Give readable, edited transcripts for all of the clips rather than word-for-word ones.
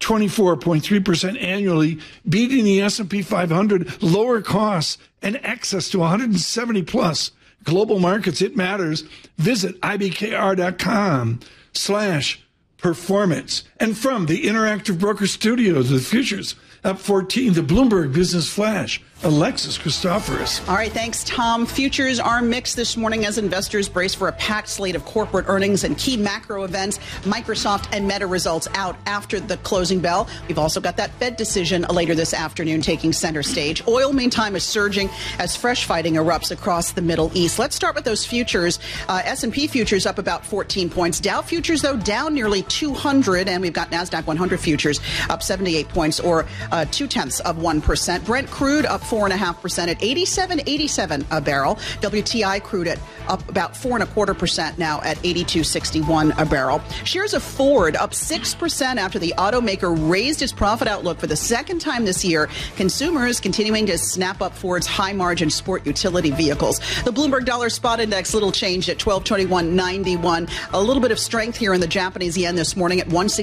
24.3% annually, beating the S&P 500, lower costs, and access to 170 plus global markets. It matters. Visit ibkr.com/performance. And from the Interactive Broker Studios with futures up 14, the Bloomberg Business Flash, Alexis Christoforous. All right, thanks, Tom. Futures are mixed this morning as investors brace for a packed slate of corporate earnings and key macro events. Microsoft and Meta results out after the closing bell. We've also got that Fed decision later this afternoon taking center stage. Oil, meantime, is surging as fresh fighting erupts across the Middle East. Let's start with those futures. S&P futures up about 14 points. Dow futures, though, down nearly 200. And we've got NASDAQ 100 futures up 78 points, or 0.2%. Brent crude up 4.5% at 87.87 a barrel. WTI crude at up about 4.25% now at 82.61 a barrel. Shares of Ford up 6% after the automaker raised its profit outlook for the second time this year. Consumers continuing to snap up Ford's high-margin sport utility vehicles. The Bloomberg Dollar Spot Index little changed at 1221.91. A little bit of strength here in the Japanese yen this morning at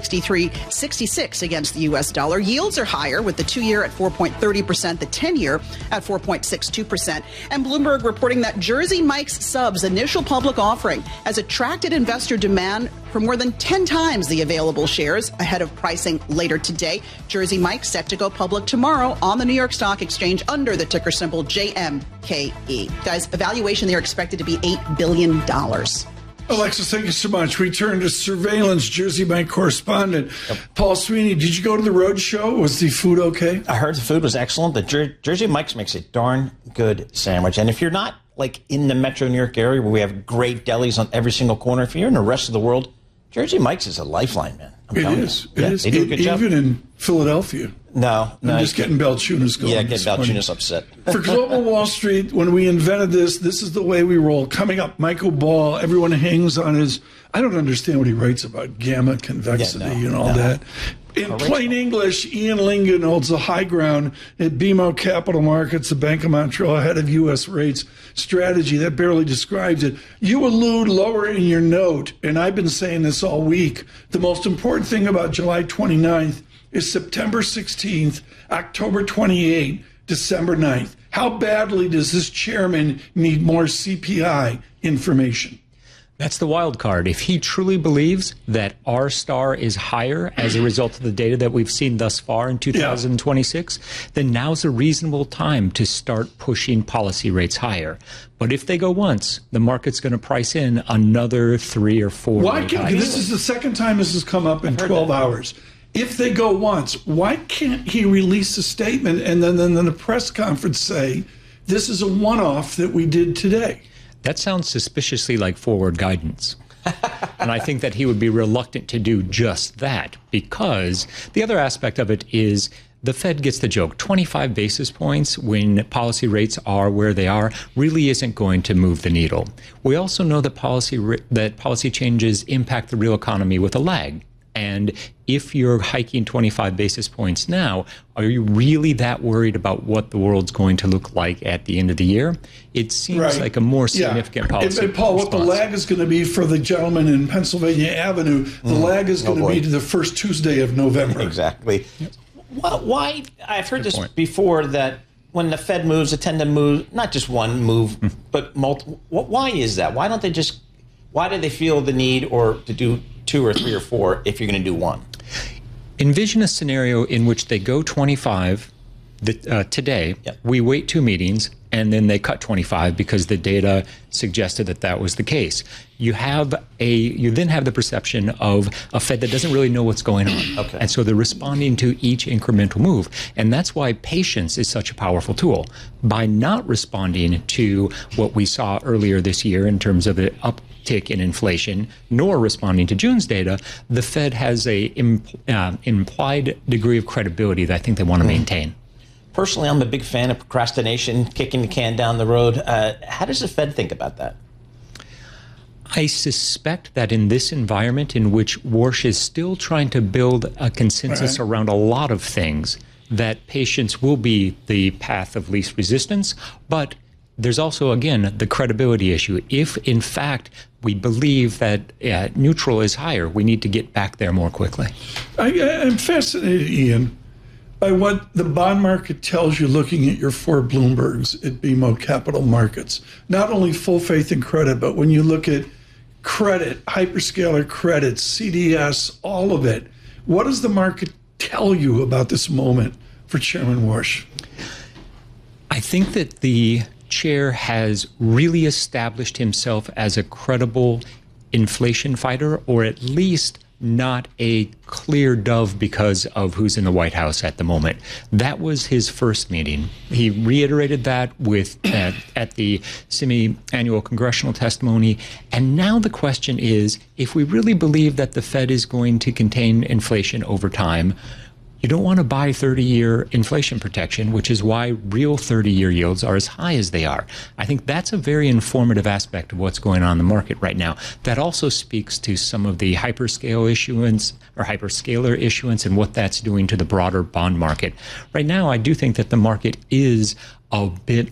163.66 against the U.S. dollar. Yields are higher, with the 2-year at 4.30%, the 10-year at 4.62%. And Bloomberg reporting that Jersey Mike's subs initial public offering has attracted investor demand for more than 10 times the available shares ahead of pricing later today. Jersey Mike's set to go public tomorrow on the New York Stock Exchange under the ticker symbol JMKE. Guys, evaluation there expected to be $8 billion. Alexis, thank you so much. We turn to surveillance. Jersey Mike correspondent Paul Sweeney. Did you go to the road show? Was the food okay? I heard the food was excellent. The Jersey Mike's makes a darn good sandwich. And if you're not like in the metro New York area where we have great delis on every single corner, if you're in the rest of the world, Jersey Mike's is a lifeline, man. It is. They do a good job. Even in Philadelphia. No. I'm just getting Balchunas going. Yeah, get Balchunas upset. For Global Wall Street, when we invented this is the way we roll. Coming up, Michael Ball. Everyone hangs on his, I don't understand what he writes about, gamma convexity and all that. In plain English, Ian Lingen holds the high ground at BMO Capital Markets, the Bank of Montreal, head of U.S. rates strategy. That barely describes it. You allude lower in your note, and I've been saying this all week, the most important thing about July 29th is September 16th, October 28th, December 9th. How badly does this chairman need more CPI information? That's the wild card. If he truly believes that R star is higher as a result of the data that we've seen thus far in 2026, then now's a reasonable time to start pushing policy rates higher. But if they go once, the market's going to price in another 3 or 4 rate hikes. This is the second time this has come up in 12 hours. If they go once, why can't he release a statement and then in a press conference say, this is a one-off that we did today? That sounds suspiciously like forward guidance. And I think that he would be reluctant to do just that, because the other aspect of it is the Fed gets the joke. 25 basis points when policy rates are where they are really isn't going to move the needle. We also know that policy changes impact the real economy with a lag. And if you're hiking 25 basis points now, are you really that worried about what the world's going to look like at the end of the year? It seems like a more significant policy. And Paul, what the lag is going to be for the gentleman in Pennsylvania Avenue, the lag is going to be to the first Tuesday of November. Exactly. Why? I've heard this before, that when the Fed moves, they tend to move, not just one move, but multiple. Why is that? Why do they feel the need or to do 2 or 3 or 4 if you're going to do one? Envision a scenario in which they go 25 today, we wait 2 meetings, and then they cut 25 because the data suggested that was the case. You then have the perception of a Fed that doesn't really know what's going on. Okay. And so they're responding to each incremental move. And that's why patience is such a powerful tool. By not responding to what we saw earlier this year in terms of the uptick in inflation, nor responding to June's data, the Fed has a implied degree of credibility that I think they want to maintain. Personally, I'm a big fan of procrastination, kicking the can down the road. How does the Fed think about that? I suspect that in this environment in which Warsh is still trying to build a consensus around a lot of things, that patience will be the path of least resistance. But there's also, again, the credibility issue. If, in fact, we believe that neutral is higher, we need to get back there more quickly. I'm fascinated, Ian, by what the bond market tells you looking at your 4 Bloombergs at BMO Capital Markets. Not only full faith and credit, but when you look at credit, hyperscaler credit, CDS, all of it, what does the market tell you about this moment for Chairman Warsh? I think that the chair has really established himself as a credible inflation fighter, or at least not a clear dove because of who's in the White House at the moment. That was his first meeting. He reiterated that at the semi-annual congressional testimony. And now the question is, if we really believe that the Fed is going to contain inflation over time, you don't want to buy 30-year inflation protection, which is why real 30-year yields are as high as they are. I think that's a very informative aspect of what's going on in the market right now. That also speaks to some of the hyperscaler issuance and what that's doing to the broader bond market. Right now, I do think that the market is a bit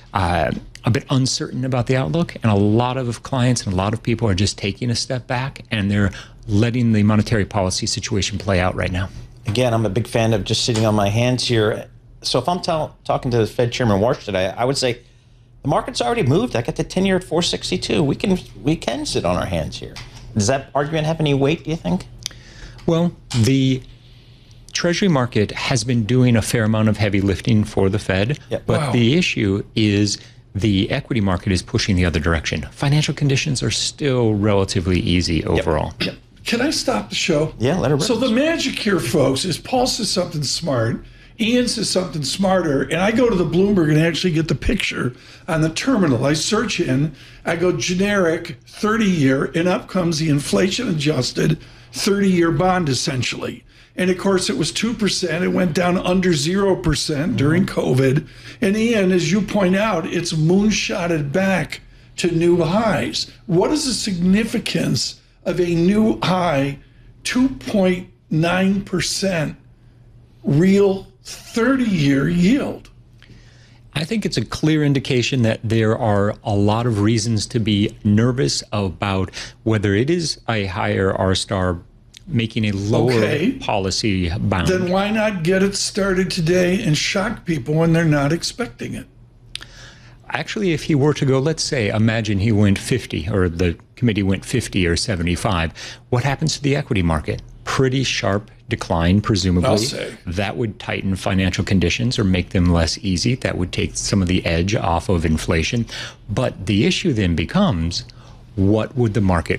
uncertain about the outlook, and a lot of clients and a lot of people are just taking a step back, and they're letting the monetary policy situation play out right now. Again, I'm a big fan of just sitting on my hands here. So if I'm talking to the Fed Chairman Warsh today, I would say the market's already moved. I got the 10-year at 462. We can sit on our hands here. Does that argument have any weight, do you think? Well, the Treasury market has been doing a fair amount of heavy lifting for the Fed, but the issue is the equity market is pushing the other direction. Financial conditions are still relatively easy overall. Yep. Can I stop the show? Yeah, let her rip. So the magic here, folks, is Paul says something smart, Ian says something smarter, and I go to the Bloomberg and actually get the picture on the terminal. I search in, I go generic 30-year, and up comes the inflation-adjusted 30-year bond, essentially. And, of course, it was 2%. It went down under 0% during COVID. And, Ian, as you point out, it's moonshotted back to new highs. What is the significance of a new high 2.9% real 30-year yield? I think it's a clear indication that there are a lot of reasons to be nervous about whether it is a higher R-star making a lower policy bound. Then why not get it started today and shock people when they're not expecting it? Actually, if he were to go, let's say, imagine he went 50, or the committee went 50 or 75, what happens to the equity market? Pretty sharp decline, presumably. I'll say. That would tighten financial conditions or make them less easy. That would take some of the edge off of inflation. But the issue then becomes, what would the market